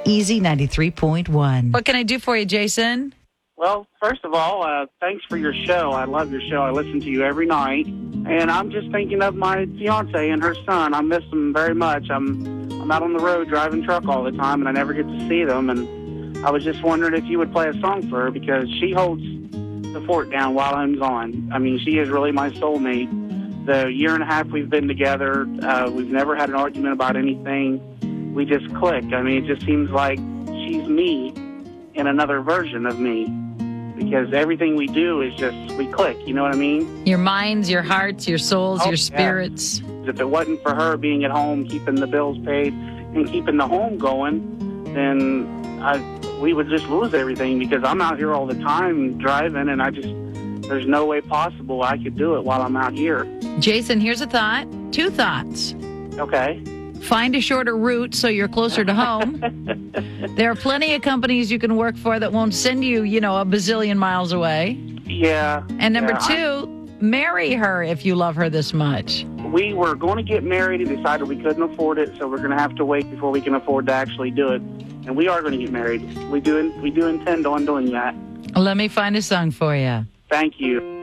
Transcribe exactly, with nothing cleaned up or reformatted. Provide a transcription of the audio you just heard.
Easy ninety-three point one. What can I do for you, Jason? Well, first of all, uh, thanks for your show. I love your show. I listen to you every night. And I'm just thinking of my fiance and her son. I miss them very much. I'm I'm out on the road driving truck all the time, and I never get to see them. And I was just wondering if you would play a song for her, because she holds the fort down while I'm gone. I mean, she is really my soulmate. The year and a half we've been together, uh, we've never had an argument about anything. We just click. I mean, it just seems like she's me in another version of me, because everything we do is just, we click, you know what I mean? Your minds, your hearts, your souls, oh, your spirits. Yeah. If it wasn't for her being at home, keeping the bills paid, and keeping the home going, then I, we would just lose everything, because I'm out here all the time driving, and I just, there's no way possible I could do it while I'm out here. Jason, here's a thought. Two thoughts. Okay. Find a shorter route so you're closer to home. There are plenty of companies you can work for that won't send you, you know, a bazillion miles away. Yeah. And number yeah, two, I, marry her if you love her this much. We were going to get married and decided we couldn't afford it, so we're going to have to wait before we can afford to actually do it. And we are going to get married. We do, we do intend on doing that. Let me find a song for you. Thank you.